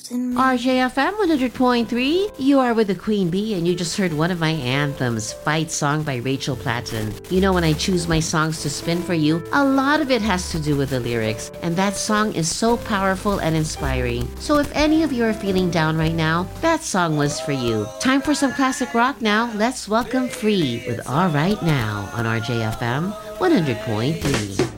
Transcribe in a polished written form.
RJFM 100.3, you are with the Queen Bee, and you just heard one of my anthems, Fight Song by Rachel Platten. You know, when I choose my songs to spin for you, a lot of it has to do with the lyrics, and that song is so powerful and inspiring. So if any of you are feeling down right now, that song was for you. Time for some classic rock now. Let's welcome Free with All Right Now on RJFM 100.3.